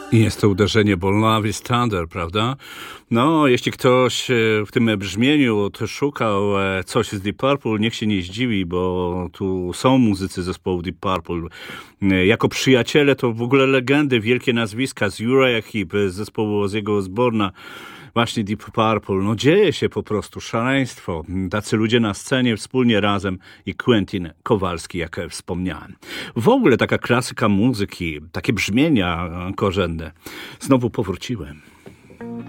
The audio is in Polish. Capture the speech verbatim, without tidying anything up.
Jest to uderzenie, bo Love is Thunder, prawda? No, jeśli ktoś w tym brzmieniu szukał coś z Deep Purple, niech się nie zdziwi, bo tu są muzycy zespołu Deep Purple. Jako przyjaciele to w ogóle legendy, wielkie nazwiska z Uriah Heep, z zespołu Ozzy'ego Osbourne'a, właśnie Deep Purple. No dzieje się po prostu szaleństwo. Tacy ludzie na scenie wspólnie razem i Quentin Kowalski, jak wspomniałem. W ogóle taka klasyka muzyki, takie brzmienia korzenne. Znowu powróciłem.